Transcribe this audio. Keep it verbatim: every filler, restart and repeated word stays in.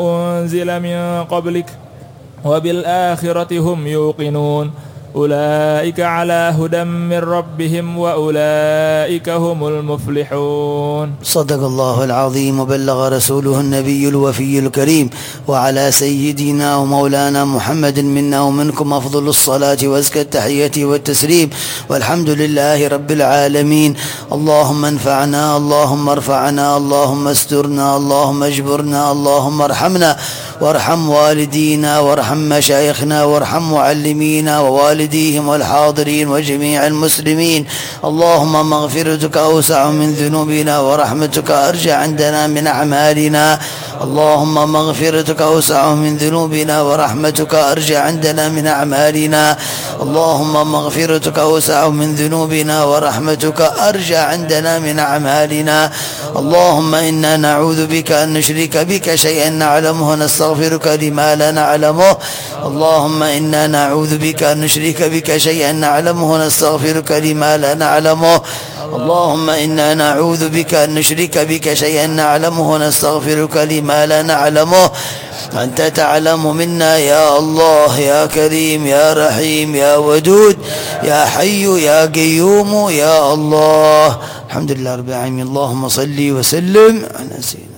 أنزل من قبلك وبالآخرة هم يوقنون أولئك على هدى من ربهم وأولئك هم المفلحون. صدق الله العظيم وبلغ رسوله النبي الوفي الكريم. وعلى سيدنا ومولانا محمد منا ومنكم أفضل الصلاة وأزكى التحية والتسليم، والحمد لله رب العالمين. اللهم انفعنا، اللهم ارفعنا، اللهم استرنا، اللهم اجبرنا، اللهم ارحمنا وارحم والدينا وارحم مشايخنا وارحم معلمينا ووالديهم والحاضرين وجميع المسلمين. اللهم مغفرتك أوسع من ذنوبنا ورحمتك أرجى عندنا من أعمالنا. اللهم مغفرتك أوسع من ذنوبنا ورحمتك أرجى عندنا من أعمالنا. اللهم مغفرتك أوسع من ذنوبنا ورحمتك أرجى عندنا من أعمالنا. اللهم إنا نعوذ بك أن نشرك بك شيئا نعلمه ونستغفرك لما لا نعلمه. اللهم إنا نعوذ بك أن نشرك بك شيئا نعلمه ونستغفرك لما لا نعلمه. اللهم إنا نعوذ بك أن نشرك بك شيئا نعلمه ونستغفرك لما لا نعلمه. أنت تعلم منا يا الله، يا كريم يا رحيم يا ودود يا حي يا قيوم يا الله. الحمد لله رب العالمين. اللهم صل وسلم على سيدنا